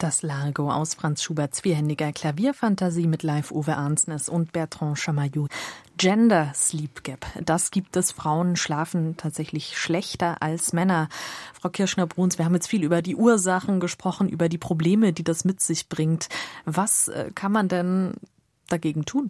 Das Largo aus Franz Schuberts vierhändiger Klavierfantasie mit Live-Uwe Arnsnes und Bertrand Chamayou. Gender Sleep Gap, das gibt es. Frauen schlafen tatsächlich schlechter als Männer. Frau Kirschner-Bruns, wir haben jetzt viel über die Ursachen gesprochen, über die Probleme, die das mit sich bringt. Was kann man denn dagegen tun?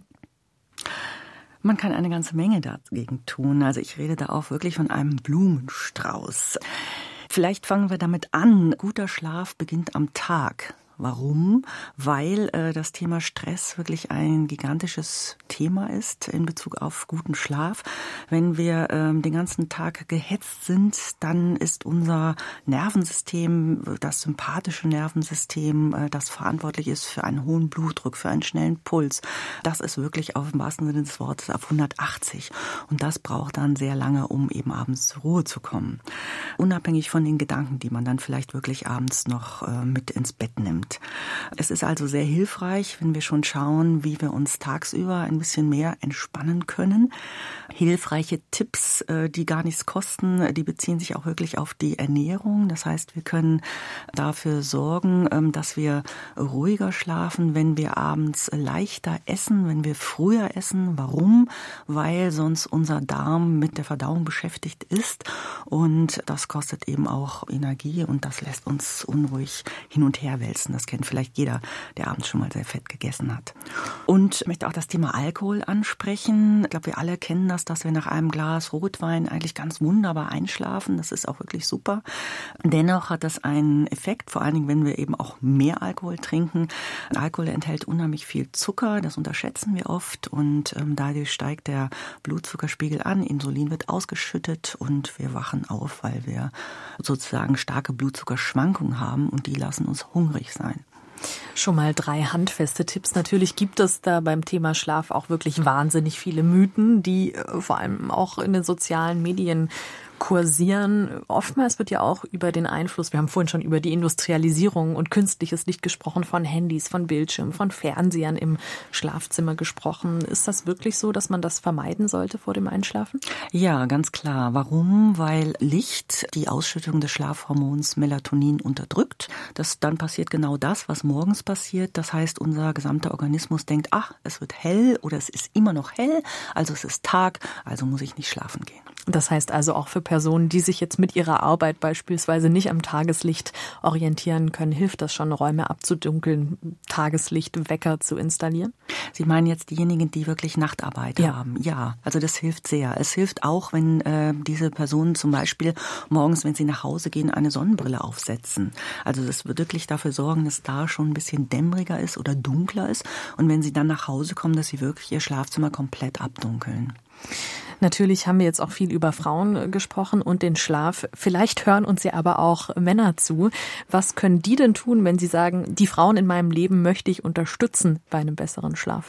Man kann eine ganze Menge dagegen tun. Also ich rede da auch wirklich von einem Blumenstrauß. Vielleicht fangen wir damit an. Guter Schlaf beginnt am Tag. Warum? Weil das Thema Stress wirklich ein gigantisches Thema ist in Bezug auf guten Schlaf. Wenn wir den ganzen Tag gehetzt sind, dann ist unser Nervensystem, das sympathische Nervensystem, das verantwortlich ist für einen hohen Blutdruck, für einen schnellen Puls, das ist wirklich im wahrsten Sinne des Wortes auf 180. Und das braucht dann sehr lange, um eben abends zur Ruhe zu kommen. Unabhängig von den Gedanken, die man dann vielleicht wirklich abends noch mit ins Bett nimmt. Es ist also sehr hilfreich, wenn wir schon schauen, wie wir uns tagsüber ein bisschen mehr entspannen können. Hilfreiche Tipps, die gar nichts kosten, die beziehen sich auch wirklich auf die Ernährung. Das heißt, wir können dafür sorgen, dass wir ruhiger schlafen, wenn wir abends leichter essen, wenn wir früher essen. Warum? Weil sonst unser Darm mit der Verdauung beschäftigt ist und das kostet eben auch Energie und das lässt uns unruhig hin und her wälzen. Das kennt vielleicht jeder, der abends schon mal sehr fett gegessen hat. Und ich möchte auch das Thema Alkohol ansprechen. Ich glaube, wir alle kennen das, dass wir nach einem Glas Rotwein eigentlich ganz wunderbar einschlafen. Das ist auch wirklich super. Dennoch hat das einen Effekt, vor allen Dingen, wenn wir eben auch mehr Alkohol trinken. Alkohol enthält unheimlich viel Zucker, das unterschätzen wir oft und dadurch steigt der Blutzuckerspiegel an, Insulin wird ausgeschüttet und wir wachen auf, weil wir sozusagen starke Blutzuckerschwankungen haben und die lassen uns hungrig sein. Schon mal 3 handfeste Tipps. Natürlich gibt es da beim Thema Schlaf auch wirklich wahnsinnig viele Mythen, die vor allem auch in den sozialen Medien kursieren. Oftmals wird ja auch über den Einfluss, wir haben vorhin schon über die Industrialisierung und künstliches Licht gesprochen, von Handys, von Bildschirmen, von Fernsehern im Schlafzimmer gesprochen. Ist das wirklich so, dass man das vermeiden sollte vor dem Einschlafen? Ja, ganz klar. Warum? Weil Licht die Ausschüttung des Schlafhormons Melatonin unterdrückt. Dann passiert genau das, was morgens passiert. Das heißt, unser gesamter Organismus denkt, ach, es wird hell oder es ist immer noch hell, also es ist Tag, also muss ich nicht schlafen gehen. Das heißt also auch für Personen, die sich jetzt mit ihrer Arbeit beispielsweise nicht am Tageslicht orientieren können, hilft das schon, Räume abzudunkeln, Tageslichtwecker zu installieren? Sie meinen jetzt diejenigen, die wirklich Nachtarbeit haben? Ja, also das hilft sehr. Es hilft auch, wenn diese Personen zum Beispiel morgens, wenn sie nach Hause gehen, eine Sonnenbrille aufsetzen. Also das wird wirklich dafür sorgen, dass da schon ein bisschen dämmeriger ist oder dunkler ist. Und wenn sie dann nach Hause kommen, dass sie wirklich ihr Schlafzimmer komplett abdunkeln. Natürlich haben wir jetzt auch viel über Frauen gesprochen und den Schlaf. Vielleicht hören uns ja aber auch Männer zu. Was können die denn tun, wenn sie sagen, die Frauen in meinem Leben möchte ich unterstützen bei einem besseren Schlaf?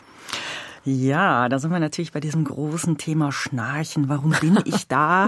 Ja, da sind wir natürlich bei diesem großen Thema Schnarchen. Warum bin ich da?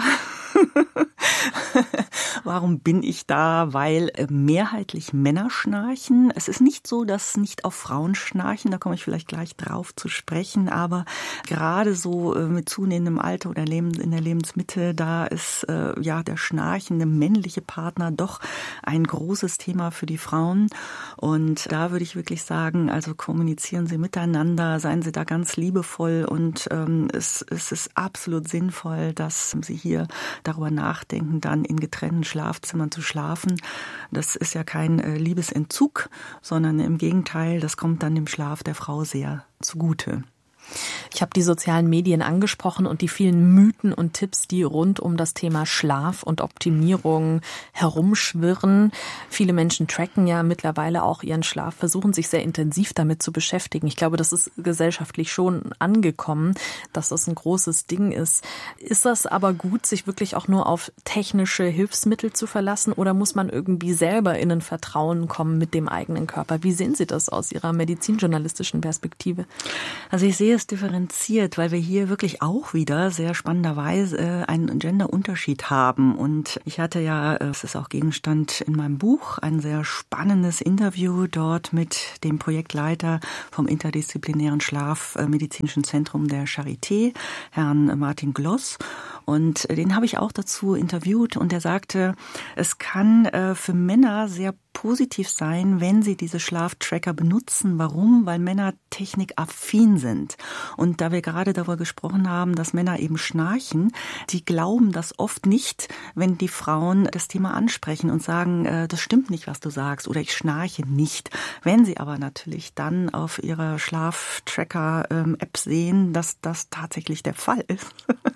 Warum bin ich da? Weil mehrheitlich Männer schnarchen. Es ist nicht so, dass nicht auch Frauen schnarchen. Da komme ich vielleicht gleich drauf zu sprechen. Aber gerade so mit zunehmendem Alter oder in der Lebensmitte, da ist der schnarchende männliche Partner doch ein großes Thema für die Frauen. Und da würde ich wirklich sagen, also kommunizieren Sie miteinander, seien Sie da ganz liebevoll und es ist absolut sinnvoll, dass Sie hier darüber nachdenken, dann in getrennten Schlafzimmern zu schlafen. Das ist ja kein Liebesentzug, sondern im Gegenteil, das kommt dann dem Schlaf der Frau sehr zugute. Ich habe die sozialen Medien angesprochen und die vielen Mythen und Tipps, die rund um das Thema Schlaf und Optimierung herumschwirren. Viele Menschen tracken ja mittlerweile auch ihren Schlaf, versuchen sich sehr intensiv damit zu beschäftigen. Ich glaube, das ist gesellschaftlich schon angekommen, dass das ein großes Ding ist. Ist das aber gut, sich wirklich auch nur auf technische Hilfsmittel zu verlassen oder muss man irgendwie selber in ein Vertrauen kommen mit dem eigenen Körper? Wie sehen Sie das aus Ihrer medizinjournalistischen Perspektive? Also ich sehe es differenziert, weil wir hier wirklich auch wieder sehr spannenderweise einen Genderunterschied haben. Und ich hatte ja, es ist auch Gegenstand in meinem Buch, ein sehr spannendes Interview dort mit dem Projektleiter vom interdisziplinären Schlafmedizinischen Zentrum der Charité, Herrn Martin Gloss. Und den habe ich auch dazu interviewt und er sagte, es kann für Männer sehr positiv sein, wenn Sie diese Schlaftracker benutzen. Warum? Weil Männer technikaffin sind. Und da wir gerade darüber gesprochen haben, dass Männer eben schnarchen, die glauben das oft nicht, wenn die Frauen das Thema ansprechen und sagen, das stimmt nicht, was du sagst, oder ich schnarche nicht. Wenn sie aber natürlich dann auf ihrer Schlaftracker-App sehen, dass das tatsächlich der Fall ist,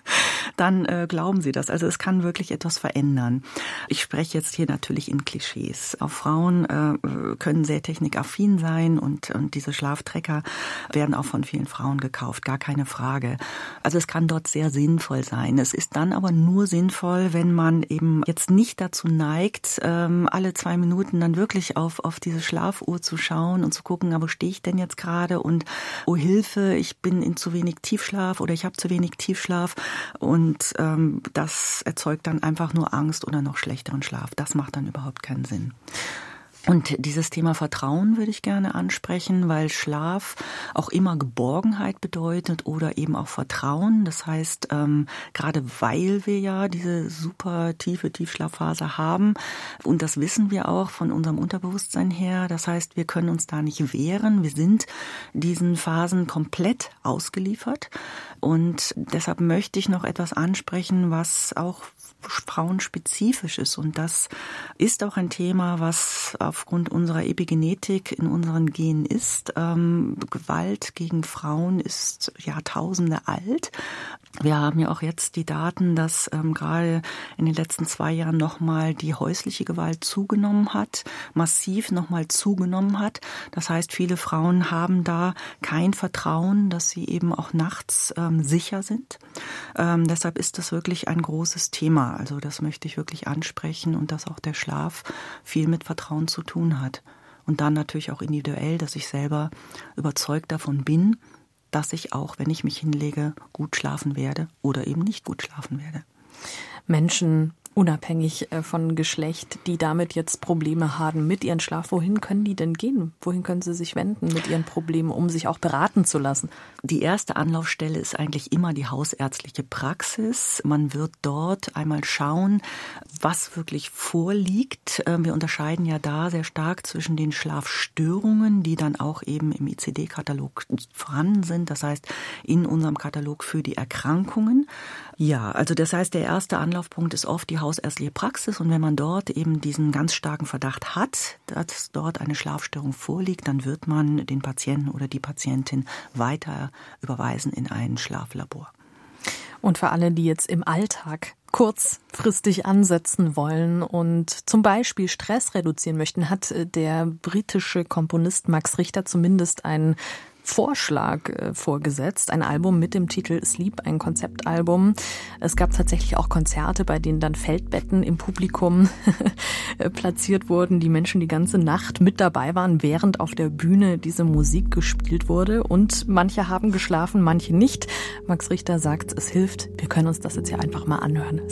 dann glauben sie das. Also es kann wirklich etwas verändern. Ich spreche jetzt hier natürlich in Klischees. Auch Frauen können sehr technikaffin sein und diese Schlaftracker werden auch von vielen Frauen gekauft, gar keine Frage. Also es kann dort sehr sinnvoll sein. Es ist dann aber nur sinnvoll, wenn man eben jetzt nicht dazu neigt, alle 2 Minuten dann wirklich auf diese Schlafuhr zu schauen und zu gucken, wo stehe ich denn jetzt gerade und oh Hilfe, ich bin in zu wenig Tiefschlaf oder ich habe zu wenig Tiefschlaf und das erzeugt dann einfach nur Angst oder noch schlechteren Schlaf. Das macht dann überhaupt keinen Sinn. Und dieses Thema Vertrauen würde ich gerne ansprechen, weil Schlaf auch immer Geborgenheit bedeutet oder eben auch Vertrauen. Das heißt, gerade weil wir ja diese super tiefe Tiefschlafphase haben und das wissen wir auch von unserem Unterbewusstsein her. Das heißt, wir können uns da nicht wehren. Wir sind diesen Phasen komplett ausgeliefert. Und deshalb möchte ich noch etwas ansprechen, was auch frauenspezifisch ist. Und das ist auch ein Thema, was aufgrund unserer Epigenetik in unseren Genen ist. Gewalt gegen Frauen ist Jahrtausende alt. Wir haben ja auch jetzt die Daten, dass gerade in den letzten 2 Jahren nochmal die häusliche Gewalt zugenommen hat, massiv nochmal zugenommen hat. Das heißt, viele Frauen haben da kein Vertrauen, dass sie eben auch nachts sicher sind. Deshalb ist das wirklich ein großes Thema. Also das möchte ich wirklich ansprechen und dass auch der Schlaf viel mit Vertrauen zu tun hat. Und dann natürlich auch individuell, dass ich selber überzeugt davon bin, dass ich auch, wenn ich mich hinlege, gut schlafen werde oder eben nicht gut schlafen werde. Menschen, unabhängig von Geschlecht, die damit jetzt Probleme haben mit ihrem Schlaf, wohin können die denn gehen? Wohin können sie sich wenden mit ihren Problemen, um sich auch beraten zu lassen? Die erste Anlaufstelle ist eigentlich immer die hausärztliche Praxis. Man wird dort einmal schauen, was wirklich vorliegt. Wir unterscheiden ja da sehr stark zwischen den Schlafstörungen, die dann auch eben im ICD-Katalog vorhanden sind. Das heißt, in unserem Katalog für die Erkrankungen. Ja, also das heißt, der erste Anlaufpunkt ist oft die hausärztliche Praxis. Und wenn man dort eben diesen ganz starken Verdacht hat, dass dort eine Schlafstörung vorliegt, dann wird man den Patienten oder die Patientin weiter überweisen in ein Schlaflabor. Und für alle, die jetzt im Alltag kurzfristig ansetzen wollen und zum Beispiel Stress reduzieren möchten, hat der britische Komponist Max Richter zumindest einen Vorschlag vorgesetzt, ein Album mit dem Titel Sleep, ein Konzeptalbum. Es gab tatsächlich auch Konzerte, bei denen dann Feldbetten im Publikum platziert wurden, die Menschen die ganze Nacht mit dabei waren, während auf der Bühne diese Musik gespielt wurde. Und manche haben geschlafen, manche nicht. Max Richter sagt, es hilft. Wir können uns das jetzt hier einfach mal anhören.